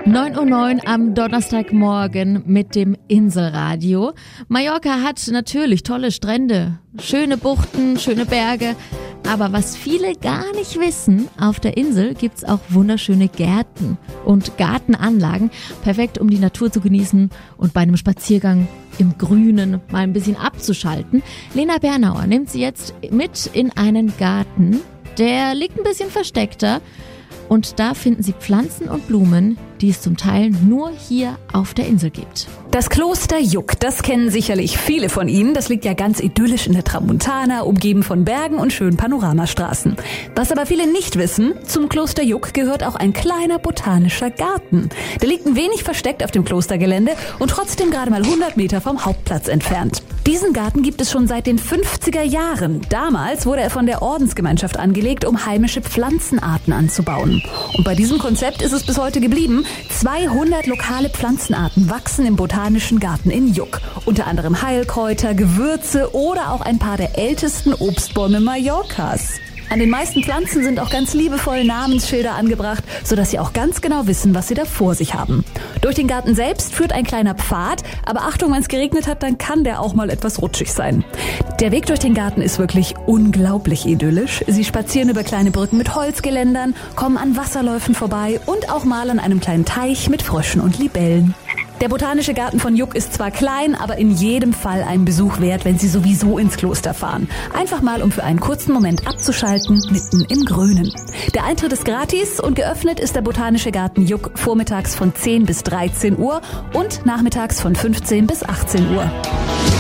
9:09 Uhr am Donnerstagmorgen mit dem Inselradio. Mallorca hat natürlich tolle Strände, schöne Buchten, schöne Berge. Aber was viele gar nicht wissen, auf der Insel gibt's auch wunderschöne Gärten und Gartenanlagen. Perfekt, um die Natur zu genießen und bei einem Spaziergang im Grünen mal ein bisschen abzuschalten. Lena Bernauer nimmt sie jetzt mit in einen Garten. Der liegt ein bisschen versteckter. Und da finden Sie Pflanzen und Blumen, die es zum Teil nur hier auf der Insel gibt. Das Kloster Yuc, das kennen sicherlich viele von Ihnen. Das liegt ja ganz idyllisch in der Tramontana, umgeben von Bergen und schönen Panoramastraßen. Was aber viele nicht wissen, zum Kloster Yuc gehört auch ein kleiner botanischer Garten. Der liegt ein wenig versteckt auf dem Klostergelände und trotzdem gerade mal 100 Meter vom Hauptplatz entfernt. Diesen Garten gibt es schon seit den 50er Jahren. Damals wurde er von der Ordensgemeinschaft angelegt, um heimische Pflanzenarten anzubauen. Und bei diesem Konzept ist es bis heute geblieben. 200 lokale Pflanzenarten wachsen im Botanischen Garten in Yuc. Unter anderem Heilkräuter, Gewürze oder auch ein paar der ältesten Obstbäume Mallorcas. An den meisten Pflanzen sind auch ganz liebevoll Namensschilder angebracht, sodass Sie auch ganz genau wissen, was Sie da vor sich haben. Durch den Garten selbst führt ein kleiner Pfad, aber Achtung, wenn es geregnet hat, dann kann der auch mal etwas rutschig sein. Der Weg durch den Garten ist wirklich unglaublich idyllisch. Sie spazieren über kleine Brücken mit Holzgeländern, kommen an Wasserläufen vorbei und auch mal an einem kleinen Teich mit Fröschen und Libellen. Der Botanische Garten von Yuc ist zwar klein, aber in jedem Fall einen Besuch wert, wenn Sie sowieso ins Kloster fahren. Einfach mal, um für einen kurzen Moment abzuschalten, mitten im Grünen. Der Eintritt ist gratis und geöffnet ist der Botanische Garten Yuc vormittags von 10 bis 13 Uhr und nachmittags von 15 bis 18 Uhr.